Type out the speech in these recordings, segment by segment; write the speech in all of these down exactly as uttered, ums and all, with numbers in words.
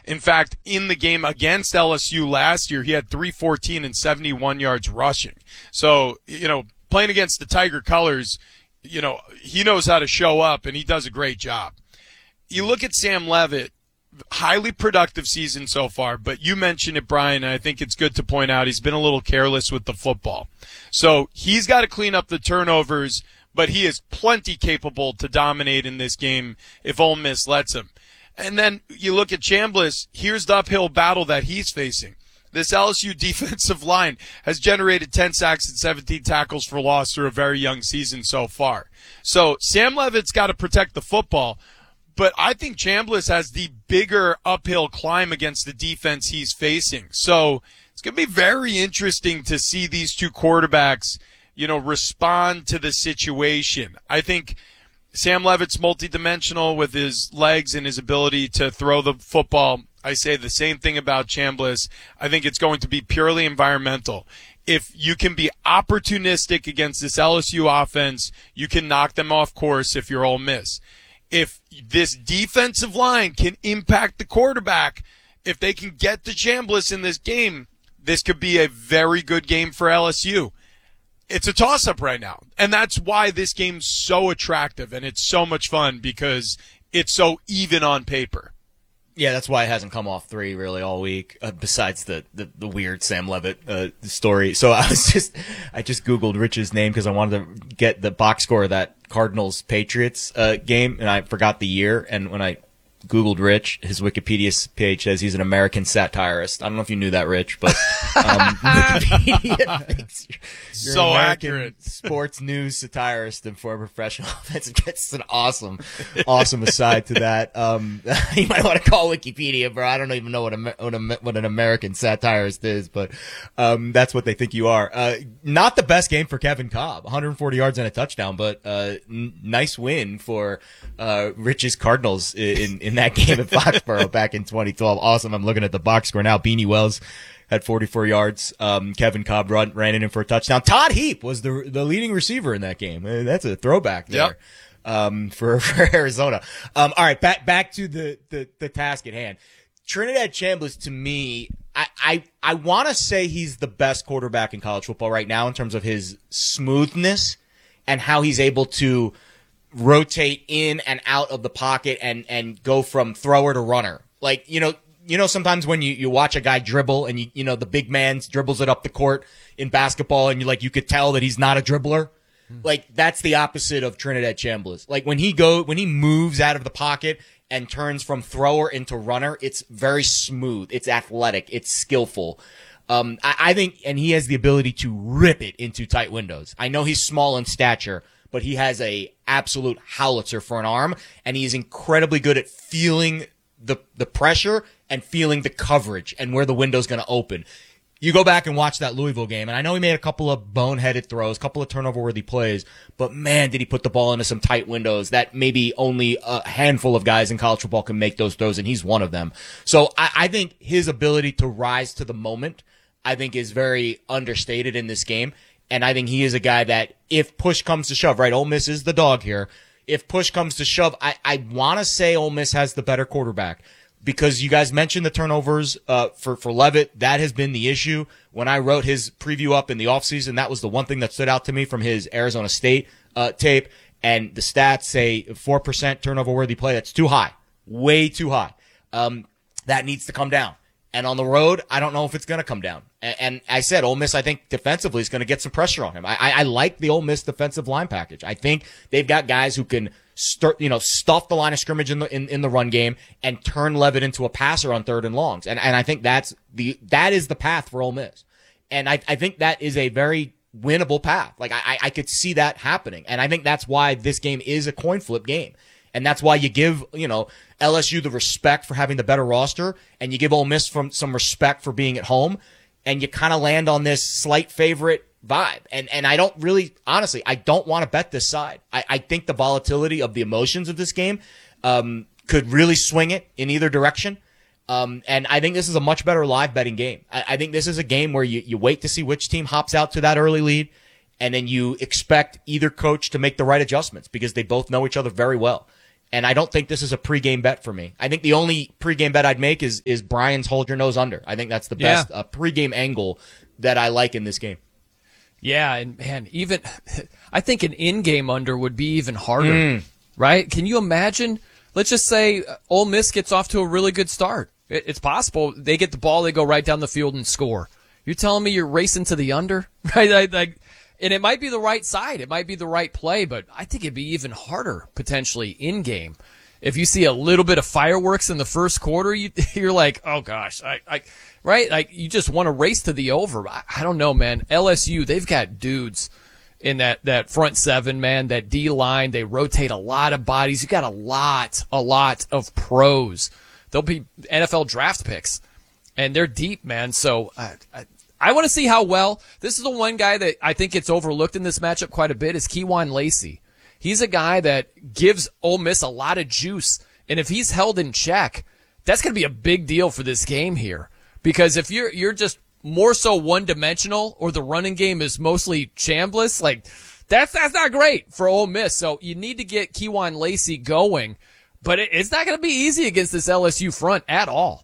In fact, in the game against L S U last year, he had three fourteen and seventy-one yards rushing. So, you know, playing against the Tiger colors, you know, he knows how to show up, and he does a great job. You look at Sam Levitt, highly productive season so far, but you mentioned it, Brian, and I think it's good to point out he's been a little careless with the football. So he's got to clean up the turnovers, but he is plenty capable to dominate in this game if Ole Miss lets him. And then you look at Chambliss, here's the uphill battle that he's facing. This L S U defensive line has generated ten sacks and seventeen tackles for loss through a very young season so far. So Sam Levitt's got to protect the football, but I think Chambliss has the bigger uphill climb against the defense he's facing. So it's going to be very interesting to see these two quarterbacks, you know, respond to the situation. I think Sam Levitt's multidimensional with his legs and his ability to throw the football. I say the same thing about Chambliss. I think it's going to be purely environmental. If you can be opportunistic against this L S U offense, you can knock them off course if you're Ole Miss. If this defensive line can impact the quarterback, if they can get to Chambliss in this game, this could be a very good game for L S U. It's a toss-up right now, and that's why this game's so attractive, and it's so much fun because it's so even on paper. Yeah, that's why it hasn't come off three really all week, uh, besides the, the, the weird Sam Levitt uh, story. So I was just I just Googled Rich's name because I wanted to get the box score of that Cardinals-Patriots uh, game, and I forgot the year, and when I Googled Rich, his Wikipedia page says he's an American satirist. I don't know if you knew that, Rich, but um, Wikipedia thinks you're, you're so an American accurate sports news satirist and former professional offensive. It's an awesome, awesome aside to that. Um, you might want to call Wikipedia, bro. I don't even know what a, what, a, what an American satirist is, but um, that's what they think you are. Uh, not the best game for Kevin Cobb, one hundred forty yards and a touchdown, but uh, n- nice win for uh, Rich's Cardinals in in that game at Foxborough back in twenty twelve. Awesome. I'm looking at the box score now. Beanie Wells had forty-four yards. Um, Kevin Cobb run, ran it in for a touchdown. Todd Heap was the the leading receiver in that game. Uh, that's a throwback there. Yep. Um, for, for Arizona. Um, all right, back, back to the, the, the task at hand. Trinidad Chambliss, to me, I, I, I want to say he's the best quarterback in college football right now in terms of his smoothness and how he's able to rotate in and out of the pocket and, and go from thrower to runner. Like, you know, you know, sometimes when you, you watch a guy dribble and you, you know, the big man dribbles it up the court in basketball and you like, you could tell that he's not a dribbler. Like, that's the opposite of Trinidad Chambliss. Like, when he go, when he moves out of the pocket and turns from thrower into runner, it's very smooth. It's athletic. It's skillful. Um, I, I think, and he has the ability to rip it into tight windows. I know he's small in stature, but he has a absolute howitzer for an arm, and he is incredibly good at feeling the, the pressure and feeling the coverage and where the window's going to open. You go back and watch that Louisville game, and I know he made a couple of boneheaded throws, a couple of turnover-worthy plays, but man, did he put the ball into some tight windows that maybe only a handful of guys in college football can make those throws, and he's one of them. So I, I think his ability to rise to the moment, I think, is very understated in this game, and I think he is a guy that if push comes to shove, right, Ole Miss is the dog here. If push comes to shove, I, I want to say Ole Miss has the better quarterback. Because you guys mentioned the turnovers uh, for, for Levitt. That has been the issue. When I wrote his preview up in the offseason, that was the one thing that stood out to me from his Arizona State uh, tape. And the stats say four percent turnover-worthy play. That's too high. Way too high. Um, that needs to come down. And on the road, I don't know if it's going to come down. And, and I said, Ole Miss, I think defensively is going to get some pressure on him. I, I, I like the Ole Miss defensive line package. I think they've got guys who can start, you know, stuff the line of scrimmage in the in, in the run game and turn Levitt into a passer on third and longs. And and I think that's the that is the path for Ole Miss. And I I think that is a very winnable path. Like I I could see that happening. And I think that's why this game is a coin flip game. And that's why you give, you know, L S U the respect for having the better roster, and you give Ole Miss from some respect for being at home, and you kind of land on this slight favorite vibe. And and I don't really, honestly, I don't want to bet this side. I, I think the volatility of the emotions of this game um, could really swing it in either direction. Um, and I think this is a much better live betting game. I, I think this is a game where you, you wait to see which team hops out to that early lead, and then you expect either coach to make the right adjustments because they both know each other very well. And I don't think this is a pregame bet for me. I think the only pregame bet I'd make is is Brian's hold your nose under. I think that's the best Yeah. uh, pregame angle that I like in this game. Yeah, and man, even I think an in-game under would be even harder, Mm. right? Can you imagine? Let's just say uh, Ole Miss gets off to a really good start. It, it's possible they get the ball, they go right down the field and score. You're telling me you're racing to the under, right? Like, like, and it might be the right side, it might be the right play, but I think it'd be even harder potentially in-game. If you see a little bit of fireworks in the first quarter, you, you're like, oh gosh, I, I, right? Like you just want to race to the over. I, I don't know, man. L S U, they've got dudes in that, that front seven, man, that D line. They rotate a lot of bodies. You got a lot, a lot of pros. They'll be N F L draft picks, and they're deep, man. So uh, I, I want to see how well. This is the one guy that I think gets overlooked in this matchup quite a bit is Kewan Lacey. He's a guy that gives Ole Miss a lot of juice, and if he's held in check, that's going to be a big deal for this game here. Because if you're you're just more so one-dimensional, or the running game is mostly chambliss, like that's that's not great for Ole Miss. So you need to get Kewan Lacey going, but it, it's not going to be easy against this L S U front at all.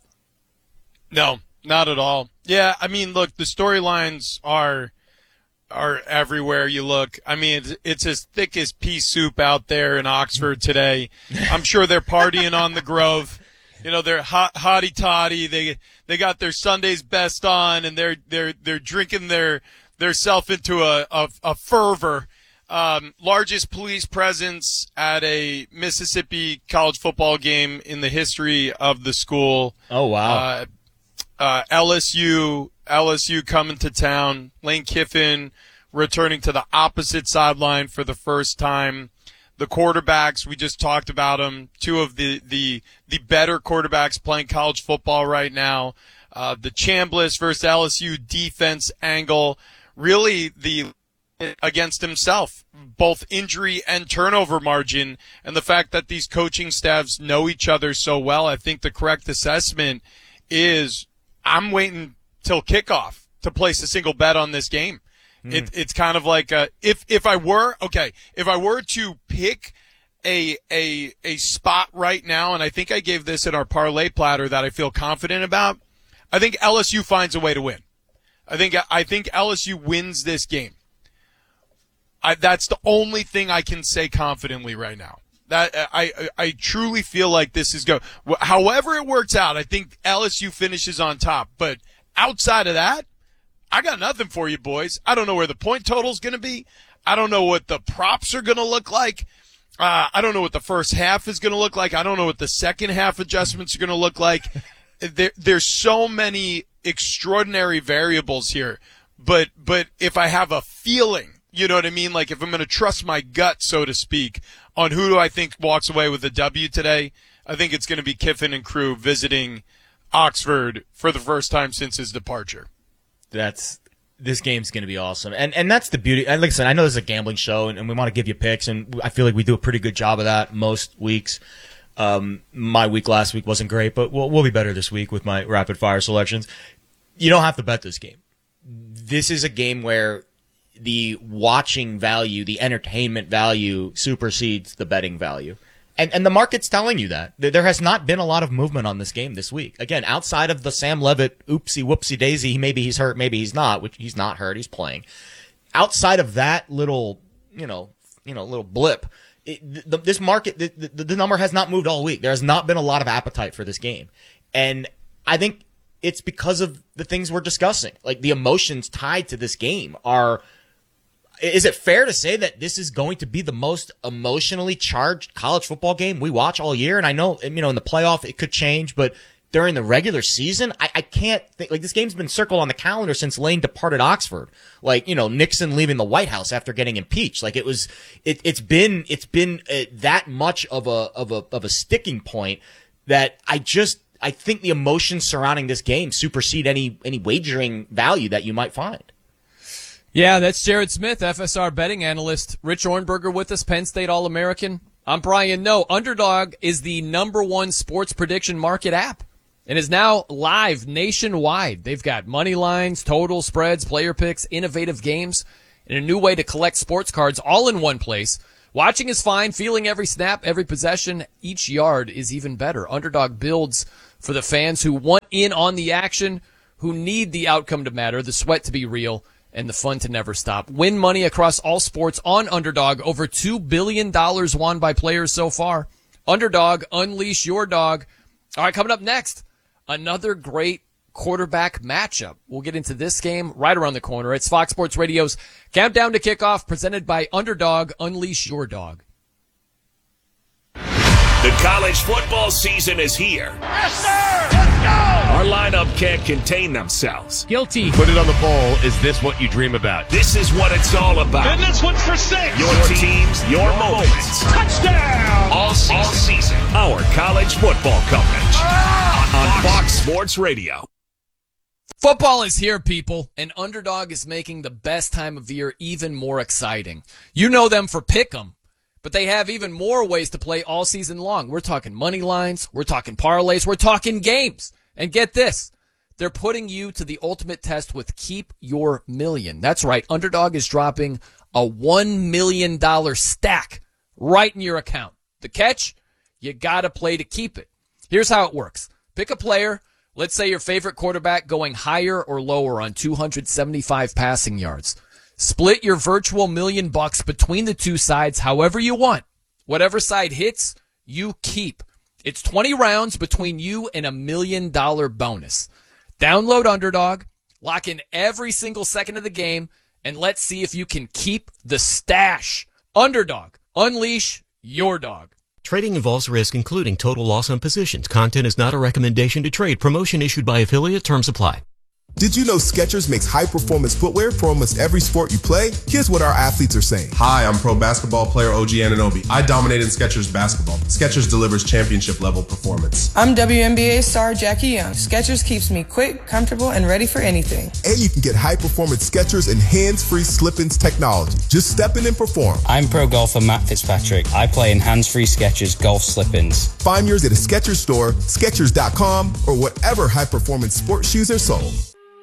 No, not at all. Yeah, I mean, look, the storylines are are everywhere you look. I mean, it's, it's as thick as pea soup out there in Oxford today. I'm sure they're partying on the Grove. You know, they're hot, hotty toddy. They they got their Sunday's best on, and they're they're they're drinking their their self into a a, a fervor. Um, largest police presence at a Mississippi college football game in the history of the school. Oh wow! Uh, uh, L S U L S U coming to town. Lane Kiffin returning to the opposite sideline for the first time. The quarterbacks, we just talked about them. Two of the, the, the better quarterbacks playing college football right now. Uh, the Chambliss versus L S U defense angle. Really the against himself, both injury and turnover margin. And the fact that these coaching staffs know each other so well, I think the correct assessment is I'm waiting till kickoff to place a single bet on this game. Mm. It, it's kind of like a, if if I were okay, if I were to pick a a a spot right now, and I think I gave this in our parlay platter that I feel confident about, I think L S U finds a way to win. I think I think L S U wins this game. I, that's the only thing I can say confidently right now. That I, I I truly feel like this is go. However it works out, I think L S U finishes on top. But outside of that, I got nothing for you, boys. I don't know where the point total's going to be. I don't know what the props are going to look like. Uh, I don't know what the first half is going to look like. I don't know what the second half adjustments are going to look like. There, there's so many extraordinary variables here. But but if I have a feeling, you know what I mean? Like if I'm going to trust my gut, so to speak, on who do I think walks away with a W today, I think it's going to be Kiffin and crew visiting Oxford for the first time since his departure. That's this game's going to be awesome, and and that's the beauty. And like I said, I know this is a gambling show, and, and we want to give you picks, and I feel like we do a pretty good job of that most weeks. Um, my week last week wasn't great, but we'll we'll be better this week with my rapid fire selections. You don't have to bet this game. This is a game where the watching value, the entertainment value supersedes the betting value. And and the market's telling you that. There has not been a lot of movement on this game this week. Again, outside of the Sam Levitt oopsie whoopsie daisy, maybe he's hurt, maybe he's not, which he's not hurt, he's playing. Outside of that little, you know, you know, little blip, it, the, this market, the, the, the number has not moved all week. There has not been a lot of appetite for this game. And I think it's because of the things we're discussing. Like the emotions tied to this game are. Is it fair to say that this is going to be the most emotionally charged college football game we watch all year? And I know, you know, in the playoff it could change, but during the regular season, I, I can't think, like this game's been circled on the calendar since Lane departed Oxford. Like, you know, Nixon leaving the White House after getting impeached. Like it was, it, it's been, it's been uh, that much of a, of a, of a sticking point that I just, I think the emotions surrounding this game supersede any, any wagering value that you might find. Yeah, that's Jared Smith, F S R betting analyst. Rich Ornberger with us, Penn State All-American. I'm Brian Noe. Underdog is the number one sports prediction market app and is now live nationwide. They've got money lines, total spreads, player picks, innovative games, and a new way to collect sports cards all in one place Watching is fine. Feeling every snap, every possession, each yard is even better. Underdog builds for the fans who want in on the action, who need the outcome to matter, the sweat to be real, and the fun to never stop. Win money across all sports on Underdog. Over two billion dollars won by players so far. Underdog, unleash your dog. All right, coming up next, another great quarterback matchup. We'll get into this game right around the corner. It's Fox Sports Radio's Countdown to Kickoff, presented by Underdog. Unleash your dog. The college football season is here. Yes, sir! Let's go! Our lineup can't contain themselves. Guilty. Put it on the poll. Is this what you dream about? This is what it's all about. And this one's for six. Your teams, your moments. Touchdown! All season. All season. Our college football coverage ah! on Fox Sports Radio. Football is here, people, and Underdog is making the best time of year even more exciting. You know them for Pick'em, but they have even more ways to play all season long. We're talking money lines, we're talking parlays, we're talking games. And get this, they're putting you to the ultimate test with Keep Your Million. That's right, Underdog is dropping a one million dollars stack right in your account. The catch? You gotta play to keep it. Here's how it works. Pick a player. Let's say your favorite quarterback going higher or lower on two hundred seventy-five passing yards. Split your virtual million bucks between the two sides however you want. Whatever side hits, you keep. It's twenty rounds between you and a million dollar bonus. Download Underdog, lock in every single second of the game, and let's see if you can keep the stash. Underdog, unleash your dog. Trading involves risk, including total loss on positions. Content is not a recommendation to trade. Promotion issued by affiliate. Terms apply. Did you know Skechers makes high-performance footwear for almost every sport you play? Here's what our athletes are saying. Hi, I'm pro basketball player O G Anunoby. I dominate in Skechers basketball. Skechers delivers championship-level performance. I'm W N B A star Jackie Young. Skechers keeps me quick, comfortable, and ready for anything. And you can get high-performance Skechers and hands-free slip-ins technology. Just step in and perform. I'm pro golfer Matt Fitzpatrick. I play in hands-free Skechers golf slip-ins. Find yours at a Skechers store, Skechers dot com, or whatever high-performance sports shoes are sold.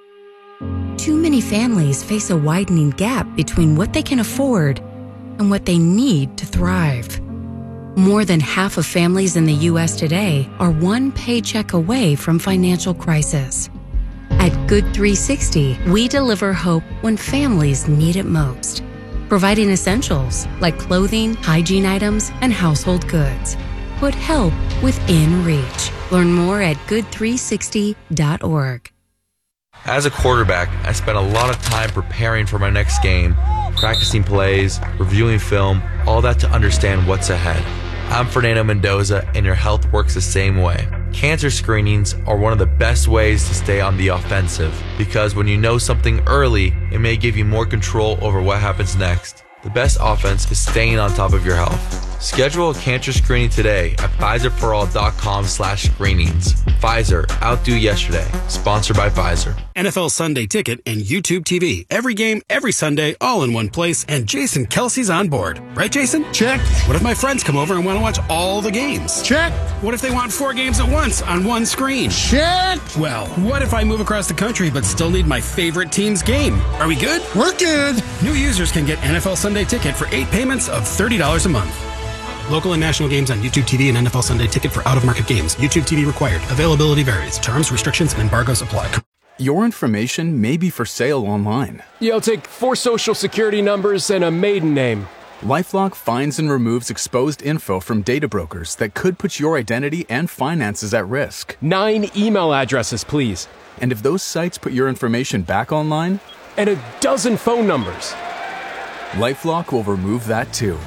Too many families face a widening gap between what they can afford and what they need to thrive. More than half of families in the U S today are one paycheck away from financial crisis. At Good three sixty, we deliver hope when families need it most, providing essentials like clothing, hygiene items, and household goods. Put help within reach. Learn more at good three sixty dot org. As a quarterback, I spent a lot of time preparing for my next game, practicing plays, reviewing film, all that to understand what's ahead. I'm Fernando Mendoza, and your health works the same way. Cancer screenings are one of the best ways to stay on the offensive, because when you know something early, it may give you more control over what happens next. The best offense is staying on top of your health. Schedule a cancer screening today at Pfizer For All dot com slash screenings. Pfizer, outdo yesterday. Sponsored by Pfizer. N F L Sunday Ticket and YouTube T V. Every game, every Sunday, all in one place, and Jason Kelsey's on board. Right, Jason? Check. What if my friends come over and want to watch all the games? Check. What if they want four games at once on one screen? Check. Well, what if I move across the country but still need my favorite team's game? Are we good? We're good. New users can get N F L Sunday Ticket for eight payments of thirty dollars a month. Local and national games on YouTube T V and N F L Sunday Ticket for out-of-market games. YouTube T V required. Availability varies. Terms, restrictions, and embargoes apply. Your information may be for sale online. Yeah, I'll take four social security numbers and a maiden name. LifeLock finds and removes exposed info from data brokers that could put your identity and finances at risk. Nine email addresses, please. And if those sites put your information back online? And a dozen phone numbers. LifeLock will remove that too.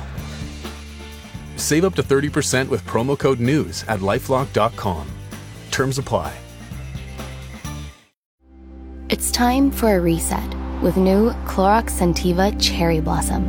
Save up to thirty percent with promo code NEWS at lifelock dot com. Terms apply. It's time for a reset with new Clorox Scentiva Cherry Blossom.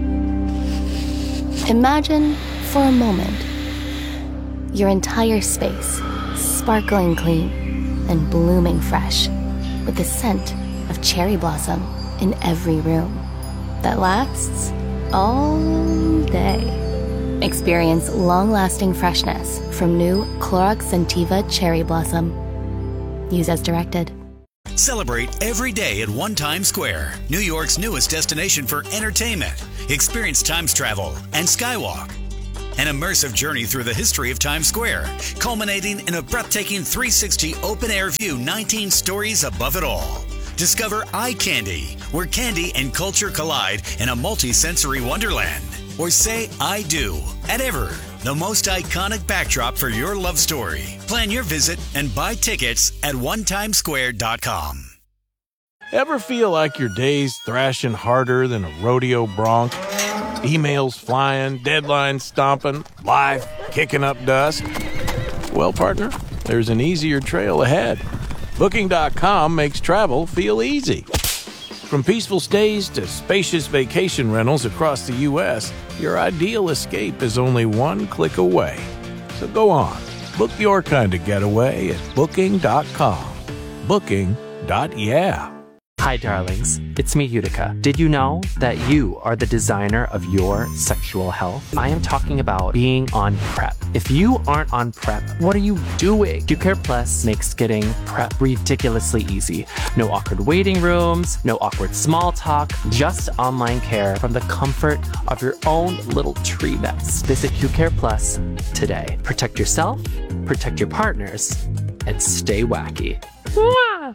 Imagine, for a moment, your entire space sparkling clean and blooming fresh with the scent of cherry blossom in every room that lasts all day. Experience long-lasting freshness from new Clorox Scentiva Cherry Blossom. Use as directed. Celebrate every day at One Times Square, New York's newest destination for entertainment. Experience Times travel and Skywalk. An immersive journey through the history of Times Square, culminating in a breathtaking three sixty open-air view, nineteen stories above it all. Discover Eye Candy, where candy and culture collide in a multi-sensory wonderland. Or say I do at Ever, the most iconic backdrop for your love story. Plan your visit and buy tickets at one times square dot com. Ever feel like your day's thrashing harder than a rodeo bronc? Emails flying, deadlines stomping, life kicking up dust? Well, partner, there's an easier trail ahead. Booking dot com makes travel feel easy. From peaceful stays to spacious vacation rentals across the U S, your ideal escape is only one click away. So go on, book your kind of getaway at booking dot com. Booking. Yeah. Hi, darlings. It's me, Utica. Did you know that you are the designer of your sexual health? I am talking about being on PrEP. If you aren't on PrEP, what are you doing? QCare Plus makes getting PrEP ridiculously easy. No awkward waiting rooms, no awkward small talk, just online care from the comfort of your own little tree nest. Visit QCare Plus today. Protect yourself, protect your partners, and stay wacky. Mwah!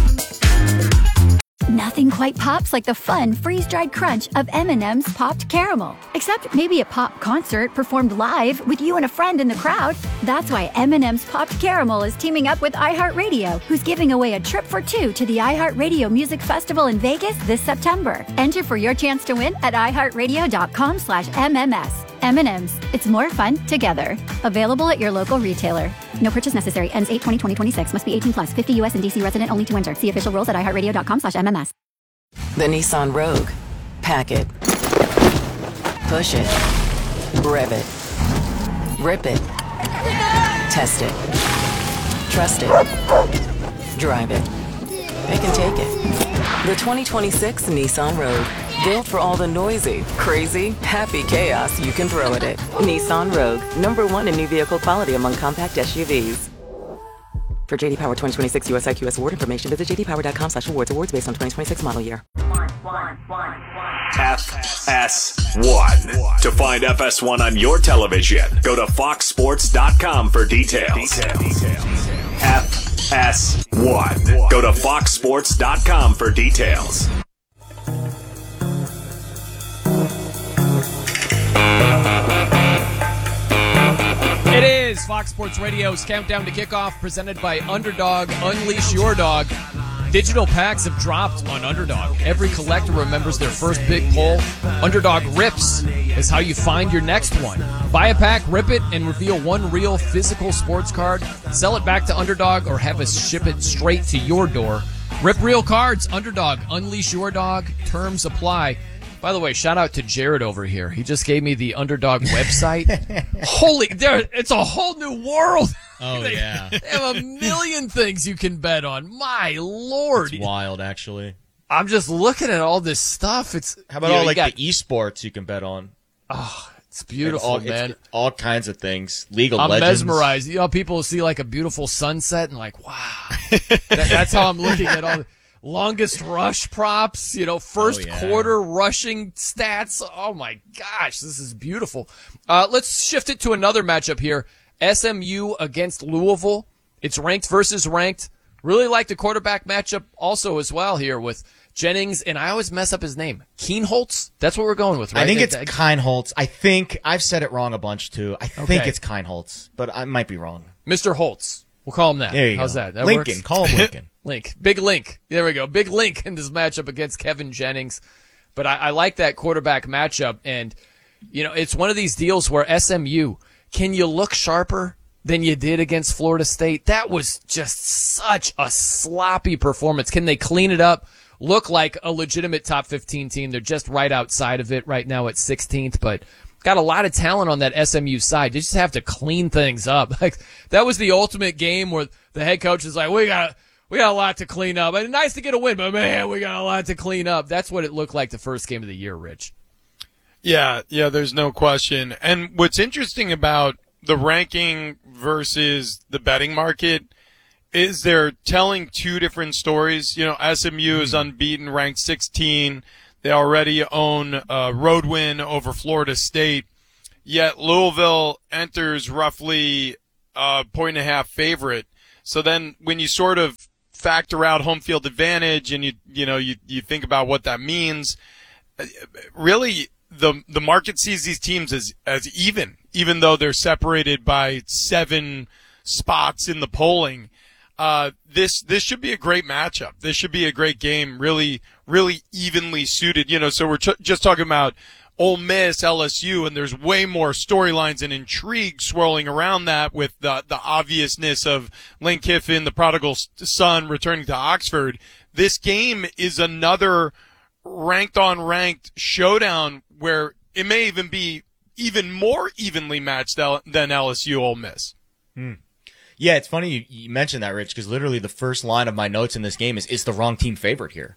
Nothing quite pops like the fun freeze-dried crunch of M and M's Popped Caramel. Except maybe a pop concert performed live with you and a friend in the crowd. That's why M and M's Popped Caramel is teaming up with iHeartRadio, who's giving away a trip for two to the iHeartRadio Music Festival in Vegas this September. Enter for your chance to win at iHeartRadio.com slash MMS. M and M's. It's more fun together. Available at your local retailer. No purchase necessary. Ends eight twenty twenty twenty-six. Must be eighteen plus. fifty U S and D C resident only to enter. See official rules at iHeartRadio.com slash MMS. The Nissan Rogue. Pack it. Push it. Rev it. Rip it. Test it. Trust it. Drive it. They can take it. The twenty twenty-six Nissan Rogue. Built for all the noisy, crazy, happy chaos you can throw at it. Nissan Rogue. Number one in new vehicle quality among compact S U Vs. For J D Power twenty twenty-six U S I Q S award information, visit j d power dot com slash awards. Awards based on twenty twenty-six model year. F S one. To find F S one on your television, go to fox sports dot com for details. F S one. Go to fox sports dot com for details. It is Fox Sports Radio's Countdown to Kickoff, presented by Underdog. Unleash your dog. Digital packs have dropped on Underdog. Every collector remembers their first big pull. Underdog Rips is how you find your next one. Buy a pack, rip it, and reveal one real physical sports card. Sell it back to Underdog or have us ship it straight to your door. Rip real cards. Underdog. Unleash your dog. Terms apply. By the way, shout out to Jared over here. He just gave me the Underdog website. Holy, there, it's a whole new world. Oh, they, yeah. They have a million things you can bet on. My Lord. It's wild, actually. I'm just looking at all this stuff. It's How about you know, all like got, the esports you can bet on? Oh, it's beautiful, all, man. It's all kinds of things. League of I'm Legends. mesmerized. You know, people see like a beautiful sunset and like, wow. that, that's how I'm looking at all the longest rush props, you know, first oh, yeah. quarter rushing stats. Oh my gosh, this is beautiful. Uh, let's shift it to another matchup here. S M U against Louisville. It's ranked versus ranked. Really like the quarterback matchup also as well here with Jennings, and I always mess up his name. Keenholtz? That's what we're going with, right? I think it's I, I, Keinholtz. I think I've said it wrong a bunch too. I Okay. think it's Keinholtz, but I might be wrong. Mister Holtz. We'll call him that. There you How's go. that? That Lincoln. works? Call him Lincoln. Link. Big Link. There we go. Big Link in this matchup against Kevin Jennings. But I, I like that quarterback matchup. And, you know, it's one of these deals where S M U, can you look sharper than you did against Florida State? That was just such a sloppy performance. Can they clean it up? Look like a legitimate top fifteen team. They're just right outside of it right now at sixteenth, but got a lot of talent on that S M U side. They just have to clean things up. Like that was the ultimate game where the head coach is like, we got we got a lot to clean up. And nice to get a win, but man, we got a lot to clean up. That's what it looked like the first game of the year, Rich. Yeah, yeah, there's no question. And what's interesting about the ranking versus the betting market is they're telling two different stories. You know, S M U is unbeaten, ranked sixteen. They already own a road win over Florida State. Yet Louisville enters roughly a point and a half favorite. So then when you sort of factor out home field advantage and you, you know, you, you think about what that means, really the, the market sees these teams as, as even, even though they're separated by seven spots in the polling. Uh, this, this should be a great matchup. This should be a great game, really, really evenly suited. You know, so we're ch- just talking about Ole Miss, L S U, and there's way more storylines and intrigue swirling around that with the, the obviousness of Lane Kiffin, the prodigal son, returning to Oxford. This game is another ranked on ranked showdown where it may even be even more evenly matched than L S U Ole Miss. Hmm. Yeah, it's funny you, you mentioned that, Rich, because literally the first line of my notes in this game is, is the wrong team favorite here.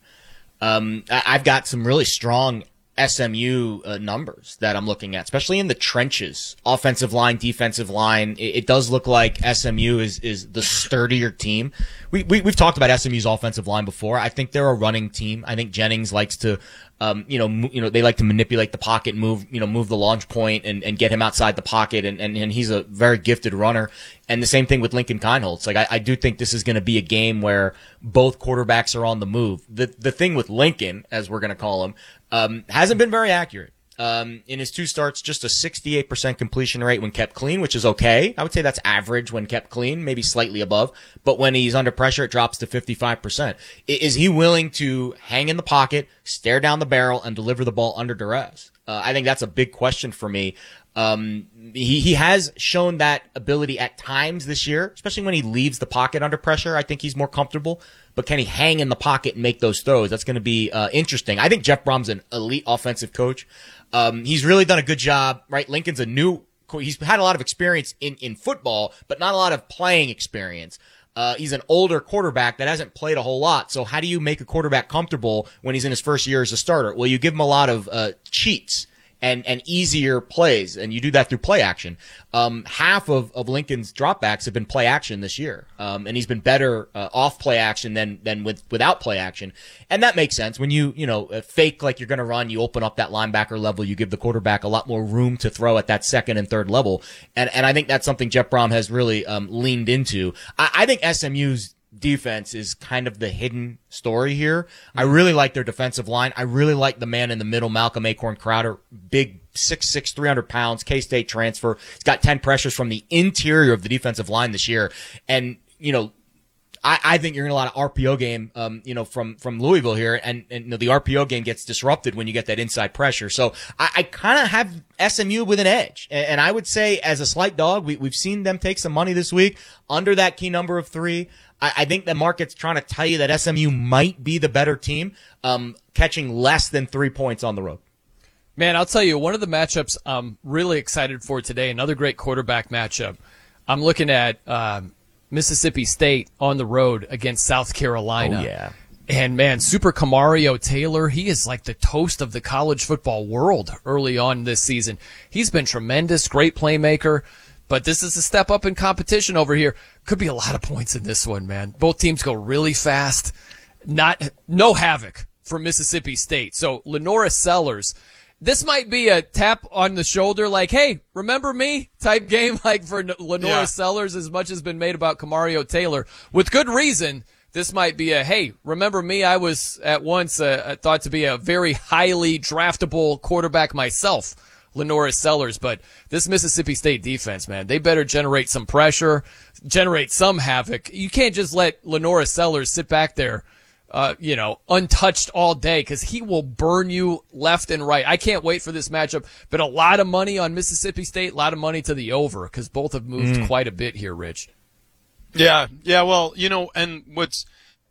Um, I, I've got some really strong S M U uh, numbers that I'm looking at, especially in the trenches, offensive line, defensive line. It, it does look like S M U is, is the sturdier team. We, we, we've talked about S M U's offensive line before. I think they're a running team. I think Jennings likes to, um, you know, m- you know, they like to manipulate the pocket, move, you know, move the launch point and, and get him outside the pocket. And, and, and he's a very gifted runner. And the same thing with Lincoln Kienholz. Like, I, I do think this is going to be a game where both quarterbacks are on the move. The, the thing with Lincoln, as we're going to call him, um, hasn't been very accurate. Um, in his two starts, just a sixty-eight percent completion rate when kept clean, which is okay. I would say that's average when kept clean, maybe slightly above. But when he's under pressure, it drops to fifty-five percent. Is he willing to hang in the pocket, stare down the barrel, and deliver the ball under duress? Uh, I think that's a big question for me. Um, he, he has shown that ability at times this year, especially when he leaves the pocket under pressure. I think he's more comfortable. But can he hang in the pocket and make those throws? That's going to be uh, interesting. I think Jeff Brom's an elite offensive coach. Um, he's really done a good job, right? Lincoln's a new, he's had a lot of experience in, in football, but not a lot of playing experience. Uh, he's an older quarterback that hasn't played a whole lot. So how do you make a quarterback comfortable when he's in his first year as a starter? Well, you give him a lot of, uh, cheats and, and easier plays, and you do that through play action. Um, half of, of Lincoln's dropbacks have been play action this year. Um, and he's been better, uh, off play action than, than with, without play action. And that makes sense. When you, you know, fake like you're going to run, you open up that linebacker level, you give the quarterback a lot more room to throw at that second and third level. And, and I think that's something Jeff Brom has really, um, leaned into. I, I think S M U's defense is kind of the hidden story here. I really like their defensive line. I really like the man in the middle, Malcolm Acorn Crowder, big six six, three hundred pounds, K-State transfer. He's got ten pressures from the interior of the defensive line this year. And, you know, I, I think you're in a lot of R P O game, um, you know, from, from Louisville here. And, and you know, the R P O game gets disrupted when you get that inside pressure. So I, I kind of have S M U with an edge. And, and I would say as a slight dog, we, we've seen them take some money this week under that key number of three. I, I think the market's trying to tell you that S M U might be the better team, um, catching less than three points on the road. Man, I'll tell you, one of the matchups I'm really excited for today, another great quarterback matchup. I'm looking at um, Mississippi State on the road against South Carolina. Oh, yeah. And, man, Super Camario Taylor, he is like the toast of the college football world early on this season. He's been tremendous, great playmaker. But this is a step up in competition over here. Could be a lot of points in this one, man. Both teams go really fast. Not no havoc for Mississippi State. So Lenora Sellers, this might be a tap on the shoulder like, hey, remember me type game like for Lenora yeah. Sellers, as much has been made about Camario Taylor. With good reason, this might be a, hey, remember me? I was at once uh, thought to be a very highly draftable quarterback myself. Lenora Sellers, but this Mississippi State defense, man, they better generate some pressure, generate some havoc. You can't just let Lenora Sellers sit back there, uh, you know, untouched all day, because he will burn you left and right. I can't wait for this matchup, but a lot of money on Mississippi State, a lot of money to the over, because both have moved mm. quite a bit here, Rich. Yeah, yeah, well, you know, and what's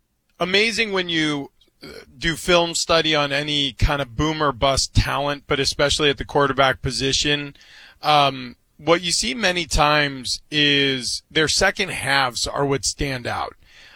amazing when you do film study on any kind of boom or bust talent, but especially at the quarterback position, um, what you see many times is their second halves are what stand out.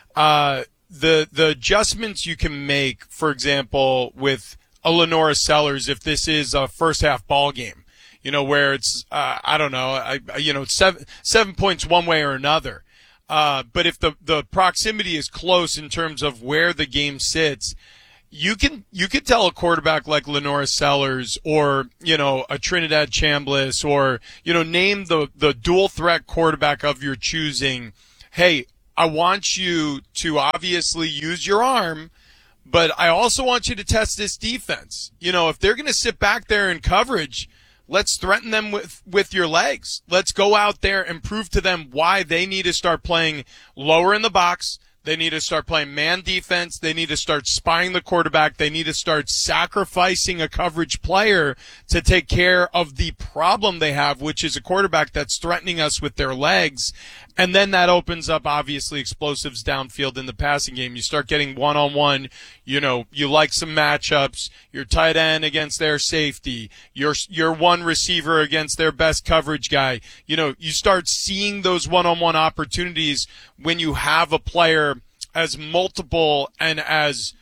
Uh, the, the adjustments you can make, for example, with a Lenora Sellers, if this is a first half ball game, you know, where it's, uh, I don't know, I, you know, seven, seven points one way or another. Uh, but if the, the proximity is close in terms of where the game sits, you can you can tell a quarterback like Lenora Sellers or, you know, a Trinidad Chambliss or, you know, name the, the dual threat quarterback of your choosing, hey, I want you to obviously use your arm, but I also want you to test this defense. You know, if they're going to sit back there in coverage, let's threaten them with, with your legs. Let's go out there and prove to them why they need to start playing lower in the box. They need to start playing man defense. They need to start spying the quarterback. They need to start sacrificing a coverage player to take care of the problem they have, which is a quarterback that's threatening us with their legs. And then that opens up, obviously, explosives downfield in the passing game. You start getting one-on-one. You know, you like some matchups. Your tight end against their safety. Your, your one receiver against their best coverage guy. You know, you start seeing those one-on-one opportunities when you have a player as multiple and as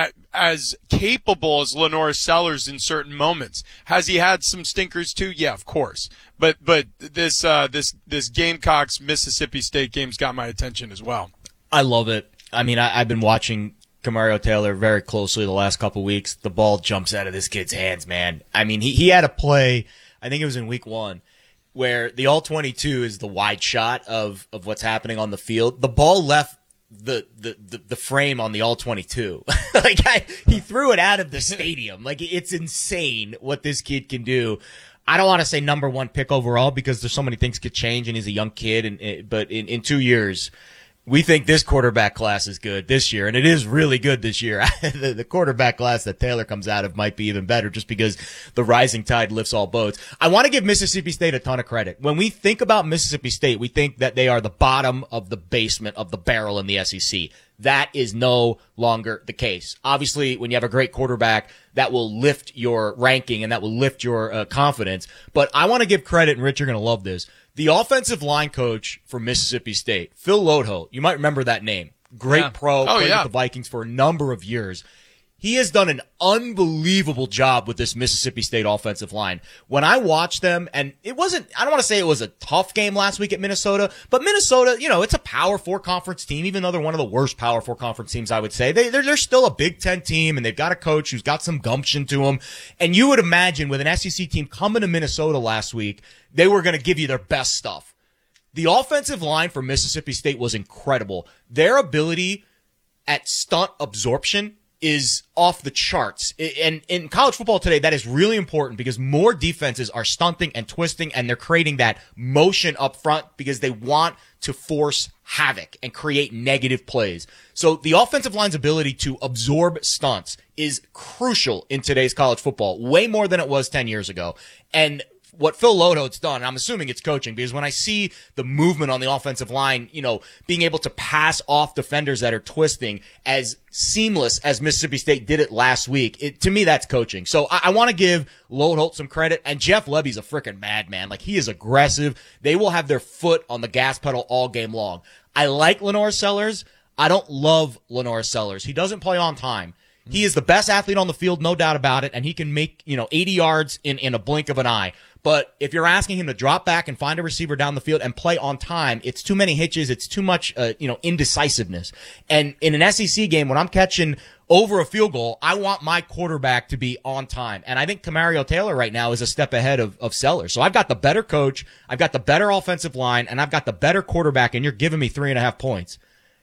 as capable as Lenora Sellers in certain moments. Has he had some stinkers too? Yeah, of course. But but this uh, this this Gamecocks Mississippi State game's got my attention as well. I love it. I mean, I, I've been watching Camario Taylor very closely the last couple of weeks. The ball jumps out of this kid's hands, man. I mean, he he had a play, I think it was in week one, where the all twenty-two is the wide shot of of what's happening on the field. The ball left the the the, the frame on the all twenty-two. Like I, he threw it out of the stadium. Like it's insane what this kid can do. I don't want to say number one pick overall because there's so many things could change and he's a young kid. And but in in two years, we think this quarterback class is good this year, and it is really good this year. the, the quarterback class that Taylor comes out of might be even better just because the rising tide lifts all boats. I want to give Mississippi State a ton of credit. When we think about Mississippi State, we think that they are the bottom of the basement of the barrel in the S E C. That is no longer the case. Obviously, when you have a great quarterback, that will lift your ranking and that will lift your uh, confidence. But I want to give credit, and Rich, you're going to love this. The offensive line coach for Mississippi State, Phil Lodeholt, you might remember that name. Great yeah. pro, oh, played yeah. with the Vikings for a number of years. He has done an unbelievable job with this Mississippi State offensive line. When I watched them, and it wasn't, I don't want to say it was a tough game last week at Minnesota, but Minnesota, you know, it's a Power Four conference team, even though they're one of the worst Power Four conference teams, I would say. They, they're, they're still a Big Ten team, and they've got a coach who's got some gumption to him. And you would imagine with an S E C team coming to Minnesota last week, they were going to give you their best stuff. The offensive line for Mississippi State was incredible. Their ability at stunt absorption is off the charts. And in college football today, that is really important because more defenses are stunting and twisting, and they're creating that motion up front because they want to force havoc and create negative plays. So the offensive line's ability to absorb stunts is crucial in today's college football, way more than it was ten years ago. And what Phil Lodeholt's done, I'm assuming it's coaching, because when I see the movement on the offensive line, you know, being able to pass off defenders that are twisting as seamless as Mississippi State did it last week, it, to me, that's coaching. So I, I want to give Lodeholt some credit, and Jeff Levy's a freaking madman. Like, he is aggressive. They will have their foot on the gas pedal all game long. I like Lenora Sellers. I don't love Lenora Sellers. He doesn't play on time. He is the best athlete on the field, no doubt about it, and he can make, you know, eighty yards in, in a blink of an eye. But if you're asking him to drop back and find a receiver down the field and play on time, it's too many hitches, it's too much, uh, you know, indecisiveness. And in an S E C game, when I'm catching over a field goal, I want my quarterback to be on time. And I think Camario Taylor right now is a step ahead of, of Sellers. So I've got the better coach, I've got the better offensive line, and I've got the better quarterback, and you're giving me three and a half points.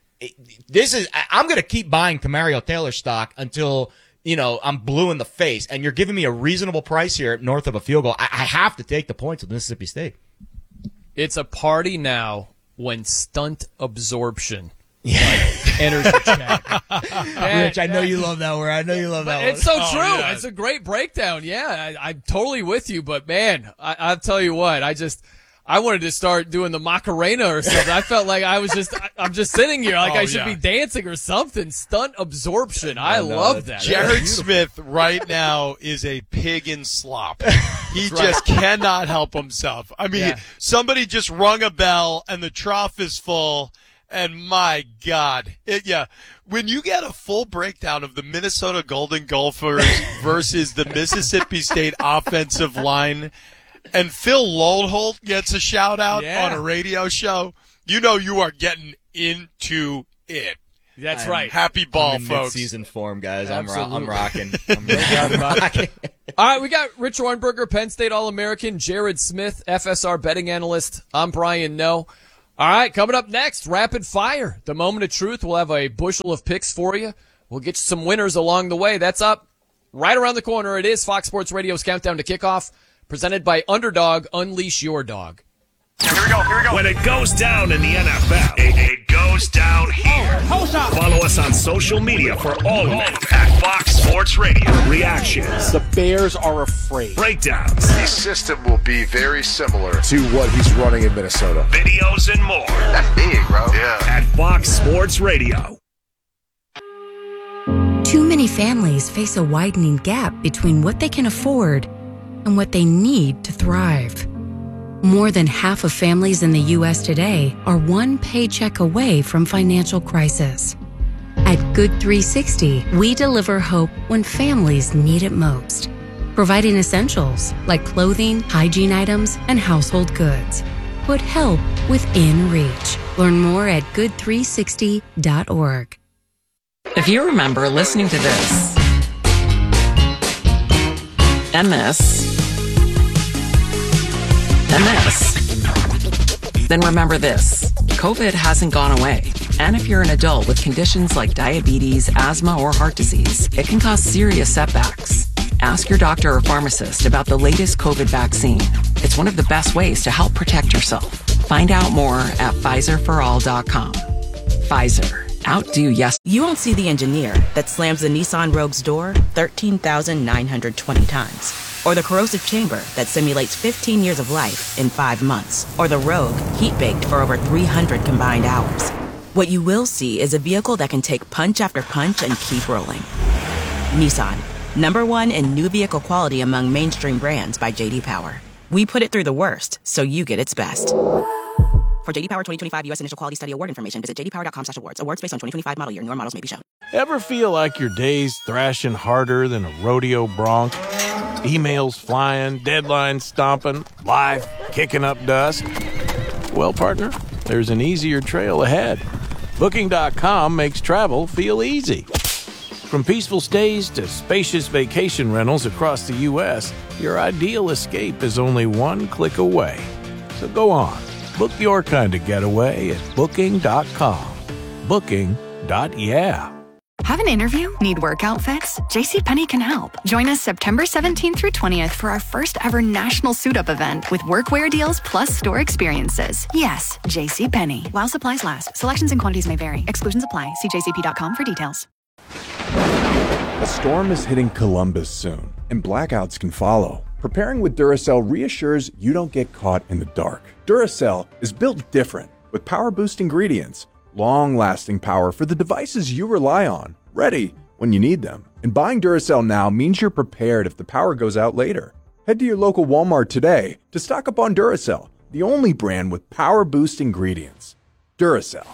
This is, I'm going to keep buying Camario Taylor stock until, you know, I'm blue in the face, and you're giving me a reasonable price here north of a field goal. I, I have to take the points with Mississippi State. It's a party now when stunt absorption yeah. like, enters the chat. And, Rich, I know you love that word. I know you love that word. It's one. so true. Oh, yeah. It's a great breakdown. Yeah, I, I'm totally with you. But, man, I, I'll tell you what, I just – I wanted to start doing the Macarena or something. I felt like I was just, I'm just sitting here like oh, I should yeah. be dancing or something. Stunt absorption. I no, love no, that. Jared Smith right now is a pig in slop. He right. just cannot help himself. I mean, yeah. somebody just rung a bell and the trough is full. And my God, it, yeah, when you get a full breakdown of the Minnesota Golden Gophers versus the Mississippi State offensive line, and Phil Lodeholt gets a shout out yeah. on a radio show, you know you are getting into it. That's I'm right. Happy ball, I'm in folks. Season form, guys. I'm, ro- I'm Absolutely. rocking. I'm, really rocking. All right, we got Rich Ornberger, Penn State All-American, Jared Smith, F S R betting analyst. I'm Brian No. All right, coming up next, Rapid Fire. The moment of truth. We'll have a bushel of picks for you. We'll get you some winners along the way. That's up right around the corner. It is Fox Sports Radio's Countdown to Kickoff, presented by Underdog. Unleash your dog. Here we go, here we go. When it goes down in the N F L, it, it goes down here. Follow us on social media for all of it at Fox Sports Radio. Reactions. The Bears are afraid. Breakdowns. The system will be very similar to what he's running in Minnesota. Videos and more. That's big, bro. Yeah. At Fox Sports Radio. Too many families face a widening gap between what they can afford and what they need to thrive. More than half of families in the U S today are one paycheck away from financial crisis. At Good three sixty, we deliver hope when families need it most, providing essentials like clothing, hygiene items, and household goods. Put help within reach. Learn more at good three sixty dot org. If you remember listening to this and this and this, then remember this. COVID hasn't gone away. And if you're an adult with conditions like diabetes, asthma, or heart disease, it can cause serious setbacks. Ask your doctor or pharmacist about the latest COVID vaccine. It's one of the best ways to help protect yourself. Find out more at Pfizer for all dot com. Pfizer. Outdo yes. You won't see the engineer that slams the Nissan Rogue's door thirteen thousand nine hundred twenty times. Or the corrosive chamber that simulates fifteen years of life in five months. Or the Rogue heat-baked for over three hundred combined hours. What you will see is a vehicle that can take punch after punch and keep rolling. Nissan, number one in new vehicle quality among mainstream brands by J D Power. We put it through the worst, so you get its best. For J D Power twenty twenty-five U S Initial Quality Study Award information, visit j d power dot com slash awards. Awards based on twenty twenty-five model year. Newer models may be shown. Ever feel like your day's thrashing harder than a rodeo bronc? Emails flying, deadlines stomping, life kicking up dust? Well, partner, there's an easier trail ahead. Booking dot com makes travel feel easy. From peaceful stays to spacious vacation rentals across the U S, your ideal escape is only one click away. So go on. Book your kind of getaway at booking dot com. Booking. Yeah. Have an interview? Need work outfits? JCPenney can help. Join us September seventeenth through twentieth for our first ever national suit-up event with workwear deals plus store experiences. Yes, JCPenney. While supplies last. Selections and quantities may vary. Exclusions apply. See j c p dot com for details. A storm is hitting Columbus soon, and blackouts can follow. Preparing with Duracell reassures you don't get caught in the dark. Duracell is built different, with power-boost ingredients, long-lasting power for the devices you rely on, ready when you need them. And buying Duracell now means you're prepared if the power goes out later. Head to your local Walmart today to stock up on Duracell, the only brand with power-boost ingredients. Duracell.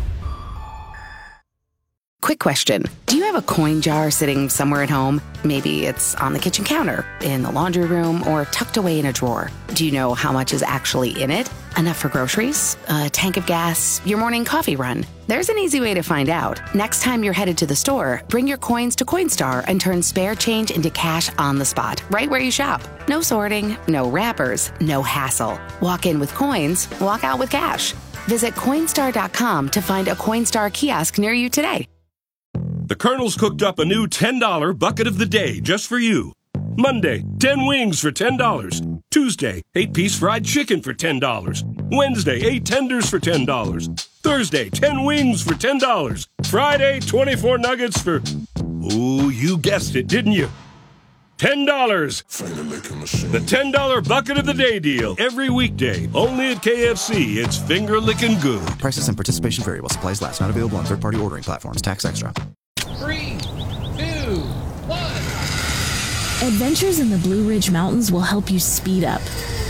Quick question. Do you have a coin jar sitting somewhere at home? Maybe it's on the kitchen counter, in the laundry room, or tucked away in a drawer. Do you know how much is actually in it? Enough for groceries? A tank of gas? Your morning coffee run? There's an easy way to find out. Next time you're headed to the store, bring your coins to Coinstar and turn spare change into cash on the spot, right where you shop. No sorting, no wrappers, no hassle. Walk in with coins, walk out with cash. Visit Coinstar dot com to find a Coinstar kiosk near you today. The Colonel's cooked up a new ten dollar bucket of the day just for you. Monday, ten wings for ten dollars. Tuesday, eight piece fried chicken for ten dollars. Wednesday, eight tenders for ten dollars. Thursday, ten wings for ten dollars. Friday, twenty-four nuggets for... Ooh, you guessed it, didn't you? ten dollars. The ten dollar bucket of the day deal. Every weekday. Only at K F C. It's finger licking good. Prices and participation variable. Supplies last. Not available on third-party ordering platforms. Tax extra. Three, two, one. Adventures in the Blue Ridge Mountains will help you speed up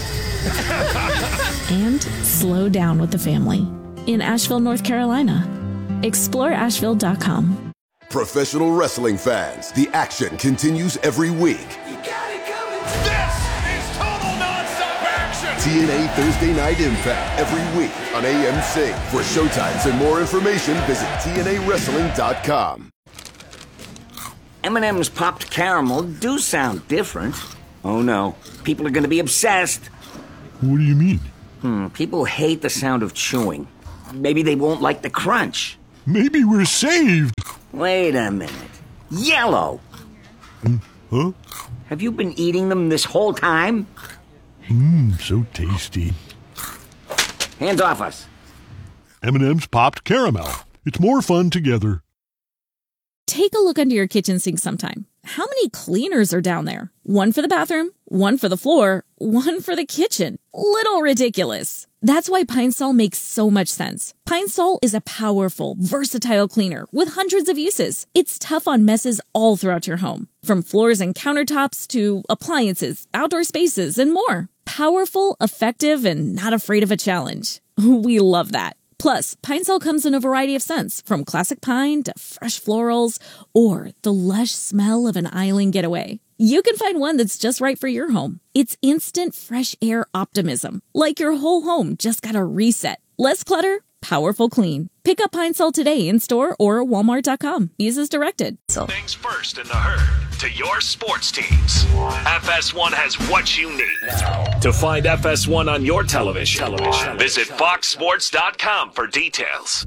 and slow down with the family in Asheville, North Carolina. explore asheville dot com. Professional wrestling fans, the action continues every week. This is total nonstop action. T N A Thursday Night Impact every week on A M C. For showtimes and more information, visit T N A wrestling dot com. M and M's popped caramel do sound different. Oh no, people are going to be obsessed. What do you mean? Hmm, people hate the sound of chewing. Maybe they won't like the crunch. Maybe we're saved. Wait a minute. Yellow! Mm, huh? Have you been eating them this whole time? Mmm, so tasty. Hands off us. M and M's popped caramel. It's more fun together. Take a look under your kitchen sink sometime. How many cleaners are down there? One for the bathroom, one for the floor, one for the kitchen. Little ridiculous. That's why Pine Sol makes so much sense. Pine Sol is a powerful, versatile cleaner with hundreds of uses. It's tough on messes all throughout your home, from floors and countertops to appliances, outdoor spaces, and more. Powerful, effective, and not afraid of a challenge. We love that. Plus, Pine Sol comes in a variety of scents, from classic pine to fresh florals, or the lush smell of an island getaway. You can find one that's just right for your home. It's instant fresh air optimism, like your whole home just got a reset. Less clutter, powerful clean. Pick up Pine Sol today in store or walmart dot com. Use as directed. Things first in the herd to your sports teams. F S one has what you need. To find F S one on your television, television. Visit fox sports dot com for details.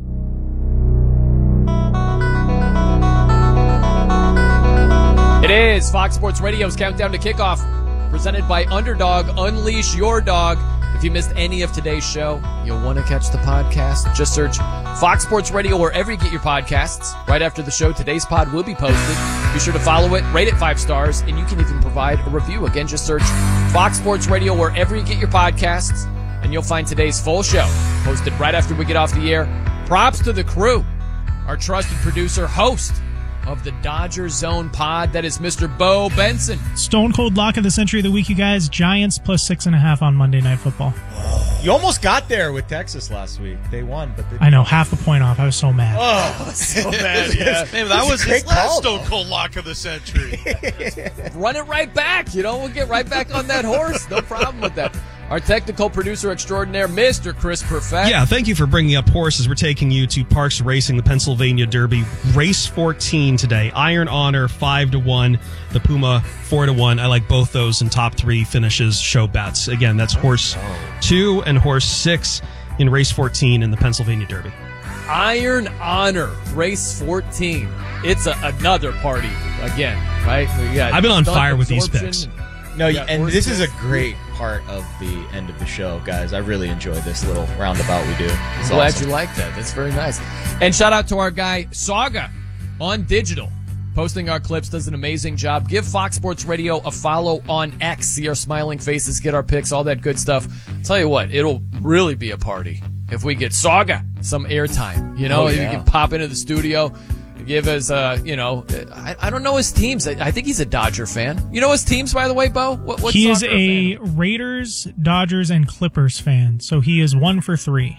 It is Fox Sports Radio's Countdown to Kickoff, presented by Underdog. Unleash your dog. If you missed any of today's show, you'll want to catch the podcast. Just search Fox Sports Radio wherever you get your podcasts. Right after the show, today's pod will be posted. Be sure to follow it, rate it five stars, and you can even provide a review. Again, just search Fox Sports Radio wherever you get your podcasts, and you'll find today's full show posted right after we get off the air. Props to the crew, our trusted producer, host of the Dodger Zone pod. That is Mister Bo Benson. Stone cold lock of the century of the week, you guys. Giants plus six and a half on Monday Night Football. You almost got there with Texas last week. They won, but they I know, half a point off. I was so mad. Oh, so bad, yeah. Man, that was his last Stone Cold lock of the century. Run it right back. You know, we'll get right back on that horse. No problem with that. Our technical producer extraordinaire, Mister Chris Perfett. Yeah, thank you for bringing up horses. We're taking you to Parks Racing, the Pennsylvania Derby. Race fourteen today. Iron Honor, five to one. The Puma, four to one. I like both those in top three finishes, show bets. Again, that's horse two and horse six in race fourteen in the Pennsylvania Derby. Iron Honor, race fourteen. It's a, another party again, right? We got I've been on fire with these picks. No, and this is a great part of the end of the show, guys. I really enjoy this little roundabout we do. It's Glad awesome. you like that. That's very nice. And shout out to our guy, Saga, on digital. Posting our clips, does an amazing job. Give Fox Sports Radio a follow on X. See our smiling faces, get our picks, all that good stuff. Tell you what, it'll really be a party if we get Saga some airtime. You know, Oh, yeah. you can pop into the studio, give us, uh, you know, I, I don't know his teams. I, I think he's a Dodger fan. You know his teams, by the way, Bo? What, what he is Saga a fan? Raiders, Dodgers, and Clippers fan, so he is one for three.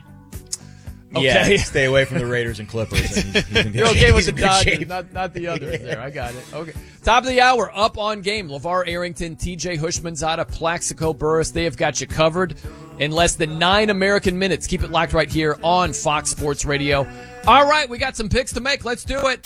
Yeah, Okay. stay away from the Raiders and Clippers. And he's, he's in good You're okay shape. with He's the in good Dodgers, shape. not, not the others there. I got it. Okay. Top of the hour, up on game. LeVar Arrington, T J Hushmanzada, Plaxico Burress. They have got you covered in less than nine American minutes. Keep it locked right here on Fox Sports Radio. All right, we got some picks to make. Let's do it.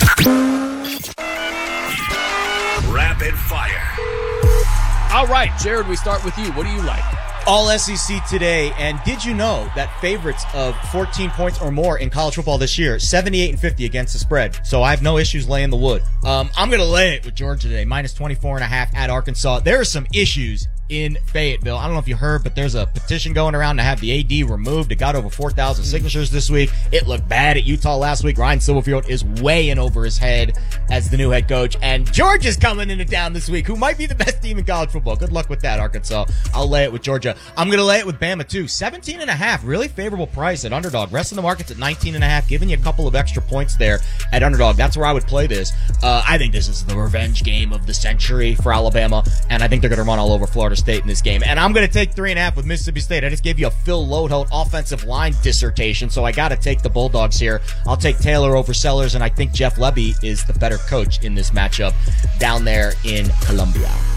Rapid fire. All right, Jared, we start with you. What do you like? All S E C today, and did you know that favorites of fourteen points or more in college football this year, seventy-eight and fifty against the spread. So I have no issues laying the wood. Um, I'm going to lay it with Georgia today, minus twenty-four and a half at Arkansas. There are some issues in Fayetteville. I don't know if you heard, but there's a petition going around to have the A D removed. It got over four thousand signatures this week. It looked bad at Utah last week. Ryan Silverfield is way in over his head as the new head coach. And Georgia's coming into town this week, who might be the best team in college football. Good luck with that, Arkansas. I'll lay it with Georgia. I'm going to lay it with Bama, too. seventeen and a half, really favorable price at Underdog. Rest of the market's at nineteen and a half, giving you a couple of extra points there at Underdog. That's where I would play this. Uh, I think this is the revenge game of the century for Alabama, and I think they're going to run all over Florida State in this game. And I'm going to take three and a half with Mississippi State. I just gave you a Phil Lodeholt offensive line dissertation, so I got to take the Bulldogs here. I'll take Taylor over Sellers, and I think Jeff Lebby is the better coach in this matchup down there in Columbia.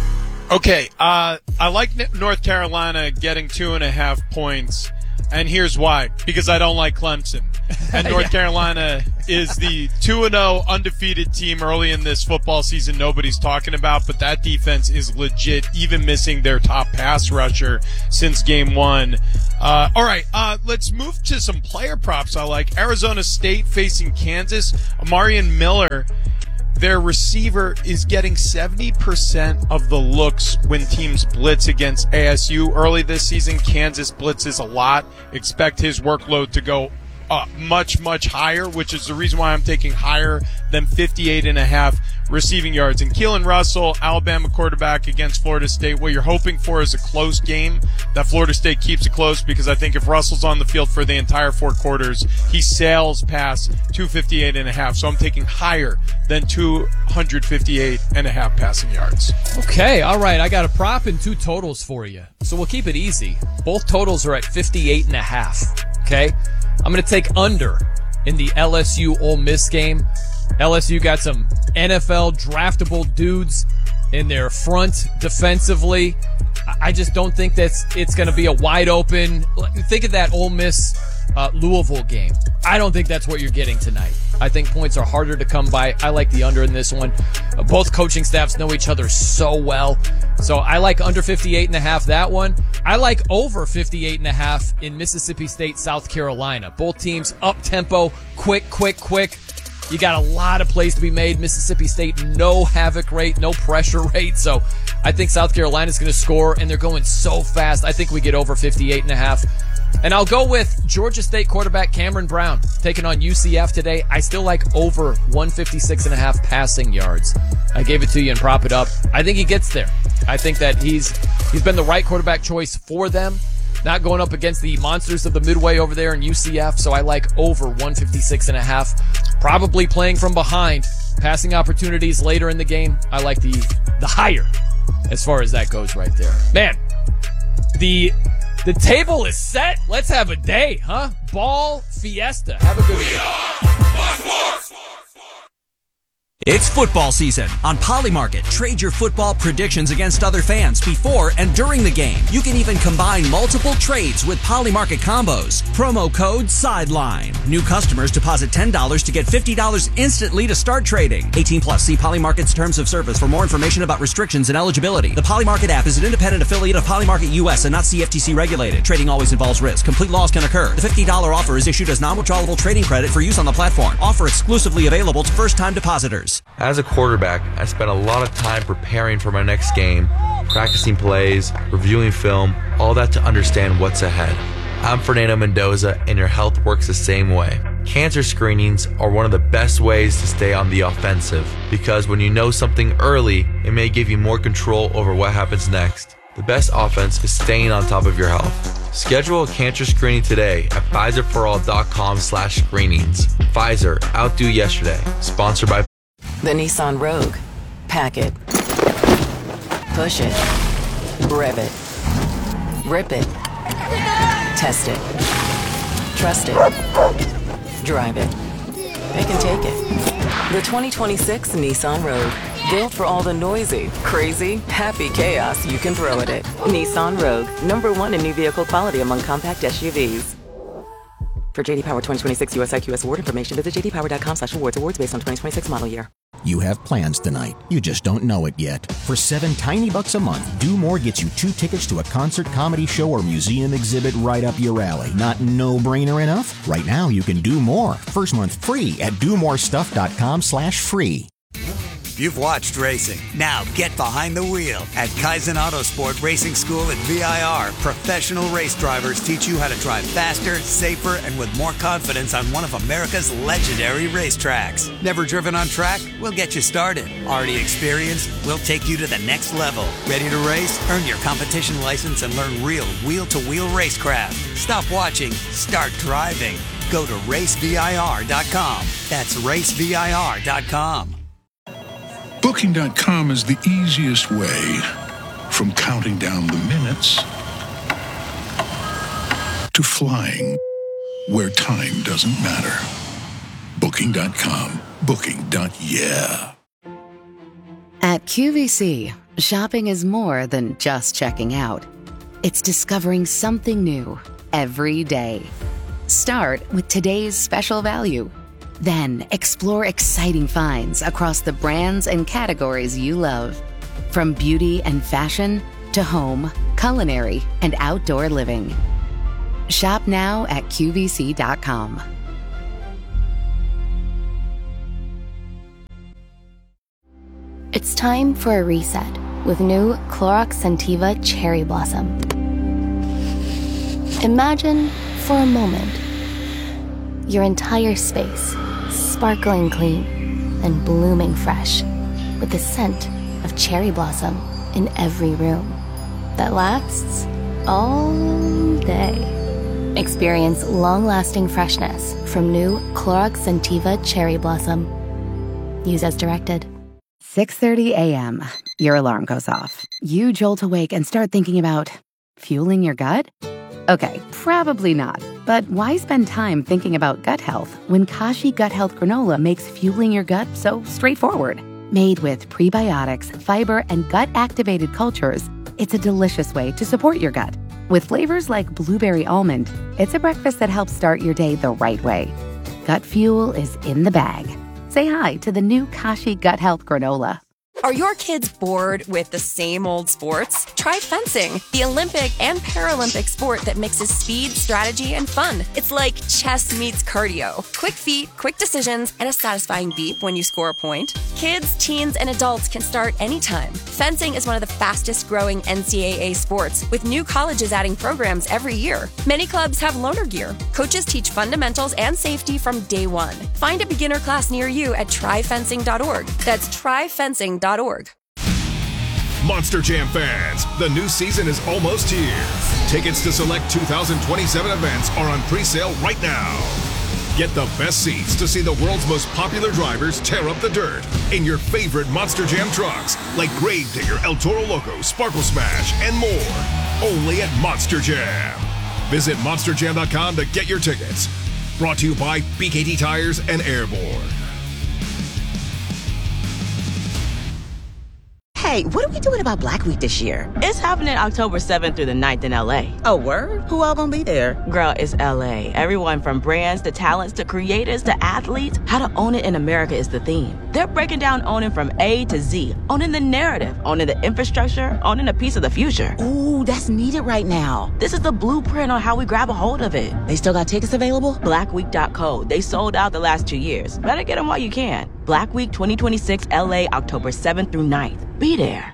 Okay, uh, I like North Carolina getting two and a half points, and here's why. Because I don't like Clemson. And North yeah. Carolina is the two and oh undefeated team early in this football season nobody's talking about, but that defense is legit, even missing their top pass rusher since game one. Uh, all right, uh, let's move to some player props I like. Arizona State facing Kansas. Amarian Miller, their receiver, is getting seventy percent of the looks when teams blitz against A S U early this season. Kansas blitzes a lot. Expect his workload to go uh, much, much higher, which is the reason why I'm taking higher than fifty-eight and a half receiving yards. And Keelan Russell, Alabama quarterback against Florida State, what you're hoping for is a close game, that Florida State keeps it close, because I think if Russell's on the field for the entire four quarters, he sails past two fifty-eight and a half. So I'm taking higher than two fifty-eight and a half passing yards. Okay, all right. I got a prop and two totals for you. So we'll keep it easy. Both totals are at fifty-eight and a half. Okay? I'm going to take under in the L S U Ole Miss game. L S U got some N F L draftable dudes in their front defensively. I just don't think that's it's going to be a wide open. Think of that Ole Miss uh, Louisville game. I don't think that's what you're getting tonight. I think points are harder to come by. I like the under in this one. Uh, both coaching staffs know each other so well. So I like under fifty-eight and a half that one. I like over fifty-eight and a half in Mississippi State, South Carolina. Both teams up tempo, quick, quick, quick. You got a lot of plays to be made. Mississippi State, no havoc rate, no pressure rate. So I think South Carolina's going to score, and they're going so fast. I think we get over fifty-eight and a half. And I'll go with Georgia State quarterback Cameron Brown taking on U C F today. I still like over one fifty-six and a half passing yards. I gave it to you and prop it up. I think he gets there. I think that he's he's been the right quarterback choice for them. Not going up against the monsters of the Midway over there in U C F, so I like over one fifty-six and a half. Probably playing from behind, passing opportunities later in the game. I like the the higher as far as that goes right there. Man, the the table is set. Let's have a day, huh? Ball fiesta. Have a good week. It's football season. On Polymarket, trade your football predictions against other fans before and during the game. You can even combine multiple trades with Polymarket combos. Promo code SIDELINE. New customers deposit ten dollars to get fifty dollars instantly to start trading. eighteen plus. See Polymarket's terms of service for more information about restrictions and eligibility. The Polymarket app is an independent affiliate of Polymarket U S and not C F T C regulated. Trading always involves risk. Complete loss can occur. The fifty dollars offer is issued as non-withdrawable trading credit for use on the platform. Offer exclusively available to first-time depositors. As a quarterback, I spent a lot of time preparing for my next game, practicing plays, reviewing film, all that to understand what's ahead. I'm Fernando Mendoza, and your health works the same way. Cancer screenings are one of the best ways to stay on the offensive, because when you know something early, it may give you more control over what happens next. The best offense is staying on top of your health. Schedule a cancer screening today at Pfizer for all dot com slash screenings. Pfizer, outdo yesterday. Sponsored by The Nissan Rogue. Pack it. Push it. Rev it. Rip it. Test it. Trust it. Drive it. They can take it. The twenty twenty-six Nissan Rogue. Built for all the noisy, crazy, happy chaos you can throw at it. Nissan Rogue. Number one in new vehicle quality among compact S U Vs. For J D Power twenty twenty-six U S I Q S award information, visit j d power dot com slash awards. Awards based on twenty twenty-six model year. You have plans tonight. You just don't know it yet. For seven tiny bucks a month, Do More gets you two tickets to a concert, comedy show, or museum exhibit right up your alley. Not no-brainer enough? Right now, you can do more. First month free at do more stuff dot com slash free. You've watched racing. Now get behind the wheel. At Kaizen Autosport Racing School at V I R, professional race drivers teach you how to drive faster, safer, and with more confidence on one of America's legendary racetracks. Never driven on track? We'll get you started. Already experienced? We'll take you to the next level. Ready to race? Earn your competition license and learn real wheel-to-wheel racecraft. Stop watching. Start driving. Go to race V I R dot com. That's race V I R dot com. Booking dot com is the easiest way from counting down the minutes to flying where time doesn't matter. Booking dot com. Booking. Yeah. At Q V C, Shopping is more than just checking out. It's discovering something new every day. Start with today's special value. Then explore exciting finds across the brands and categories you love. From beauty and fashion to home, culinary, and outdoor living. Shop now at Q V C dot com. It's time for a reset with new Clorox Scentiva Cherry Blossom. Imagine for a moment your entire space sparkling clean and blooming fresh with the scent of cherry blossom in every room that lasts all day. Experience long-lasting freshness from new Clorox Scentiva Cherry Blossom. Use as directed. six thirty a.m. Your alarm goes off. You jolt awake and start thinking about fueling your gut? Okay, probably not. But why spend time thinking about gut health when Kashi Gut Health Granola makes fueling your gut so straightforward? Made with prebiotics, fiber, and gut-activated cultures, it's a delicious way to support your gut. With flavors like blueberry almond, it's a breakfast that helps start your day the right way. Gut fuel is in the bag. Say hi to the new Kashi Gut Health Granola. Are your kids bored with the same old sports? Try fencing, the Olympic and Paralympic sport that mixes speed, strategy, and fun. It's like chess meets cardio. Quick feet, quick decisions, and a satisfying beep when you score a point. Kids, teens, and adults can start anytime. Fencing is one of the fastest growing N C double A sports, with new colleges adding programs every year. Many clubs have loaner gear. Coaches teach fundamentals and safety from day one. Find a beginner class near you at try fencing dot org. That's try fencing dot org. Monster Jam fans, the new season is almost here. Tickets to select two thousand twenty-seven events are on pre-sale right now. Get the best seats to see the world's most popular drivers tear up the dirt in your favorite Monster Jam trucks, like Gravedigger, El Toro Loco, Sparkle Smash, and more. Only at Monster Jam. Visit monster jam dot com to get your tickets. Brought to you by B K T Tires and Airborne. Hey, what are we doing about Black Week this year? It's happening October seventh through the ninth in L A. Oh, word? Who all gonna be there? Girl, it's L A. Everyone from brands to talents to creators to athletes. How to own it in America is the theme. They're breaking down owning from A to Z. Owning the narrative, owning the infrastructure, owning a piece of the future. Ooh, that's needed right now. This is the blueprint on how we grab a hold of it. They still got tickets available? black week dot co. They sold out the last two years. Better get them while you can. Black Week twenty twenty-six L A, October seventh through ninth. Be there.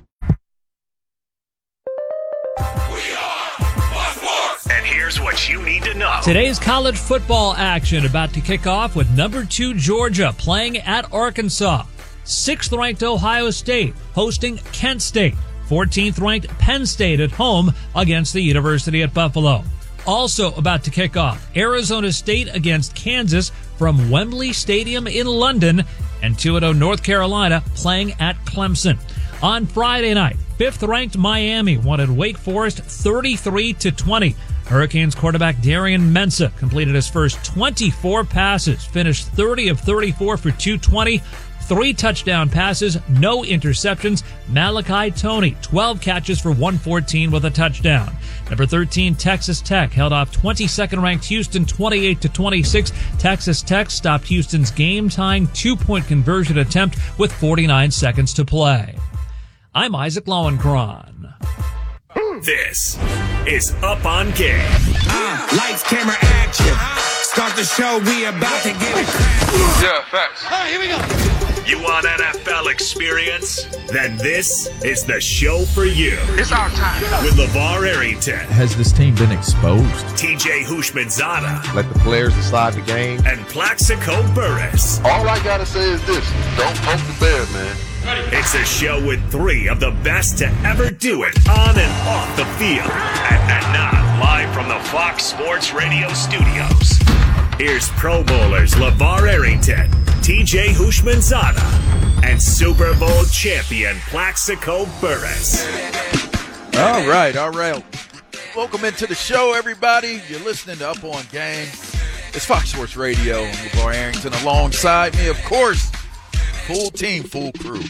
And here's what you need to know. Today's college football action about to kick off with number two Georgia playing at Arkansas. Sixth-ranked Ohio State hosting Kent State. fourteenth-ranked Penn State at home against the University at Buffalo. Also about to kick off, Arizona State against Kansas from Wembley Stadium in London, and two and oh North Carolina playing at Clemson. On Friday night, fifth-ranked Miami wanted Wake Forest thirty-three to twenty. Hurricanes quarterback Darian Mensah completed his first twenty-four passes, finished thirty of thirty-four for two twenty, three touchdown passes, no interceptions. Malachi Toney, twelve catches for one fourteen with a touchdown. Number thirteen, Texas Tech held off twenty-second-ranked Houston twenty-eight to twenty-six. Texas Tech stopped Houston's game-tying two-point conversion attempt with forty-nine seconds to play. I'm Isaac Lowenkron. This is Up on Game. Uh, lights, camera, action. Start the show, we about to get it. Yeah, facts. All right, here we go. You want N F L experience? Then this is the show for you. It's our time. With LeVar Arrington. Has this team been exposed? T J Houshmandzadeh. Let the players decide the game. And Plaxico Burress. All I gotta say is this: don't poke the bear, man. It's a show with three of the best to ever do it on and off the field. And, and now, live from the Fox Sports Radio studios, here's Pro Bowlers LeVar Arrington, T J Houshmandzadeh, and Super Bowl champion Plaxico Burress. All right, all right. Welcome into the show, everybody. You're listening to Up on Game. It's Fox Sports Radio. I'm LeVar Arrington alongside me, of course. Full team, full crew.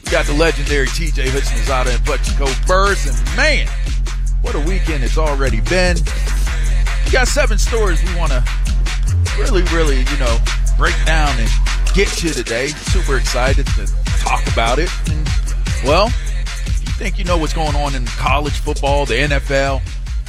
We got the legendary T J Hutchinson and Plaxico Burress, and man, what a weekend it's already been. We got seven stories we want to really, really, you know, break down and get to today. Super excited to talk about it. And, well, you think you know what's going on in college football, the N F L,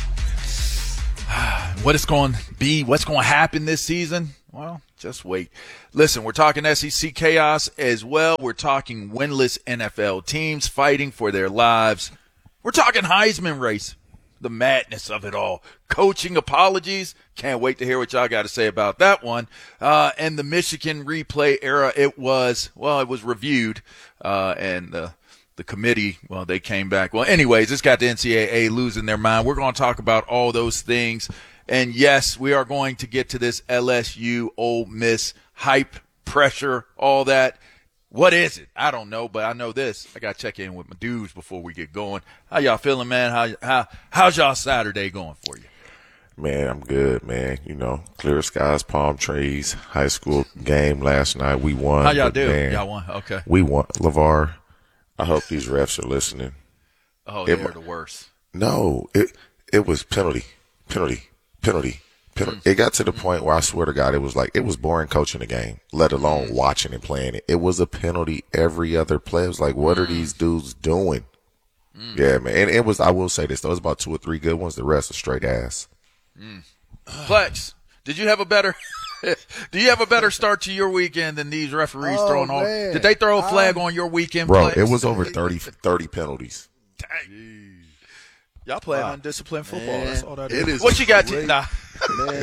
what it's going to be, what's going to happen this season? Well, just wait. Listen, we're talking S E C chaos as well. We're talking winless N F L teams fighting for their lives. We're talking Heisman race, the madness of it all. Coaching apologies. Can't wait to hear what y'all got to say about that one. Uh, and the Michigan replay era, it was, well, it was reviewed, uh, and the, the committee, well, they came back. Well, anyways, it's got the N C double A losing their mind. We're going to talk about all those things. And yes, we are going to get to this L S U Ole Miss hype, pressure, all that. What is it? I don't know, but I know this. I got to check in with my dudes before we get going. How y'all feeling, man? How how how's y'all Saturday going for you? Man, I'm good, man. You know, clear skies, palm trees, high school game last night. We won. How y'all but, do? Man, Y'all won? Okay. We won. LeVar, I hope these refs are listening. Oh, it, they're the worst. No, it it was penalty, penalty, penalty, penalty. Mm. It got to the point where I swear to God, it was like, it was boring coaching the game, let alone mm. watching and playing it. It was a penalty every other play. It was like, what mm. are these dudes doing? Mm. Yeah, man. And it was, I will say this, there was about two or three good ones. The rest are straight ass. Mm. Plex, did you have a better do you have a better start to your weekend than these referees oh, throwing off? Man. Did they throw a flag I'm, on your weekend, bro? Plex? It was over thirty, thirty penalties. Dang. Y'all playing wow. undisciplined football. Man, That's all that is. is. What you got? Great, to, nah. Man.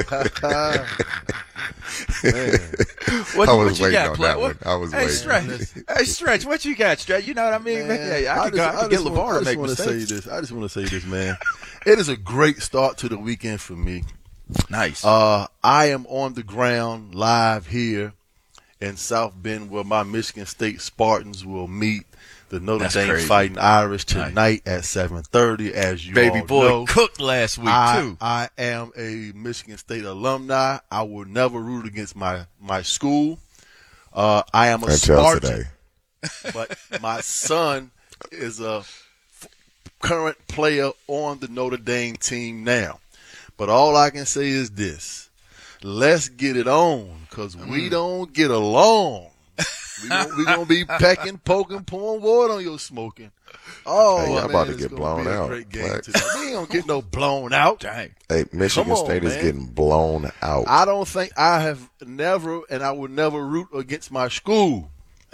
man. What, I was what you waiting got, on Play? that what? one. I was hey, waiting. Stretch. Hey, Stretch, what you got, Stretch? You know what I mean? Man, Hey, I, I could, just, I could I get just LeVar want, to make I just mistakes. want to say this. I just want to say this, man. It is a great start to the weekend for me. Nice. Uh, I am on the ground live here in South Bend where my Michigan State Spartans will meet the Notre That's Dame crazy. Fighting Irish tonight nice. at seven thirty. As you Baby all boy know, cooked last week, I, too. I am a Michigan State alumni. I will never root against my, my school. Uh, I am a Until Spartan. today. But my son is a f- current player on the Notre Dame team now. But all I can say is this. Let's get it on, because mm. we don't get along. We're gonna, we gonna be pecking, poking, pouring water on your smoking. Oh, hey, y'all man, about to it's get gonna blown be a out. great game Like, today. We ain't gonna get no blown out. Dang. Hey, Michigan Come on, State is man. getting blown out. I don't think I have never, and I would never root against my school.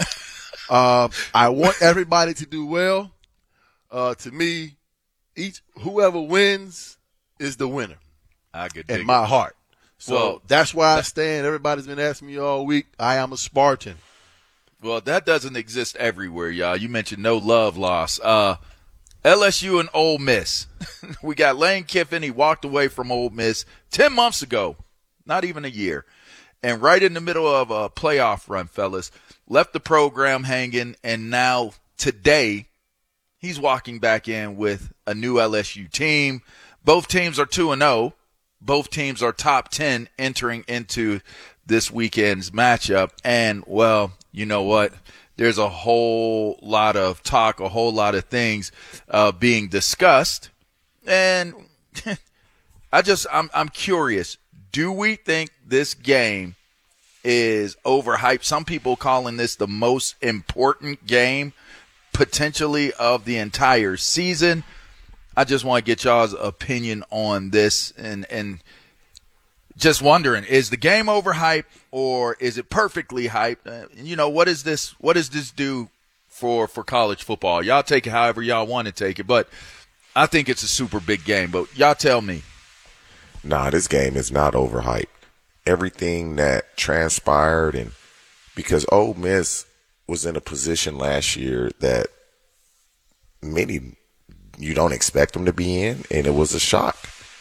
uh, I want everybody to do well. Uh, to me, each whoever wins is the winner. I could in dig my it. heart. So well, that's where I stand. Everybody's been asking me all week. I am a Spartan. Well, that doesn't exist everywhere, y'all. You mentioned no love loss. Uh, L S U and Ole Miss. We got Lane Kiffin. He walked away from Ole Miss ten months ago, not even a year. And right in the middle of a playoff run, fellas, left the program hanging, and now today he's walking back in with a new L S U team. Both teams are two and oh. Both teams are top ten entering into this weekend's matchup. And, well, you know what? There's a whole lot of talk, a whole lot of things uh, being discussed. And I just, I'm, I'm curious. Do we think this game is overhyped? Some people calling this the most important game potentially of the entire season. I just want to get y'all's opinion on this, and, and just wondering, is the game overhyped or is it perfectly hyped? Uh, you know, what is this, what does this do for, for college football? Y'all take it however y'all want to take it, but I think it's a super big game, but y'all tell me. Nah, this game is not overhyped. Everything that transpired, and because Ole Miss was in a position last year that many you don't expect them to be in, and it was a shock.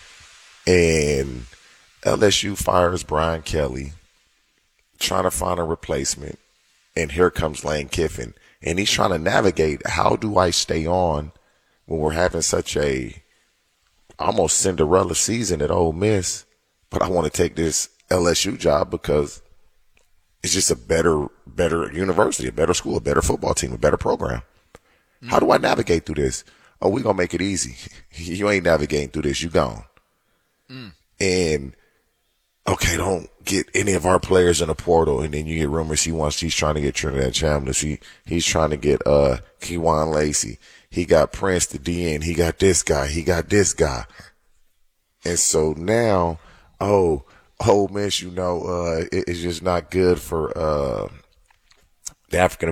And L S U fires Brian Kelly, trying to find a replacement, and here comes Lane Kiffin, and he's trying to navigate, how do I stay on when we're having such a almost Cinderella season at Ole Miss, but I want to take this L S U job because It's just a better, better university, a better school, a better football team, a better program. Mm-hmm. How do I navigate through this? Oh, we're going to make it easy. You ain't navigating through this. You gone. Mm. And, okay, don't get any of our players in the portal. And then you get rumors he wants, he's trying to get Trinidad Chambliss. He, he's trying to get, uh, Kewan Lacey. He got Prince, the D N. He got this guy. He got this guy. And so now, oh, Ole Miss, you know, uh, it, it's just not good for, uh, the African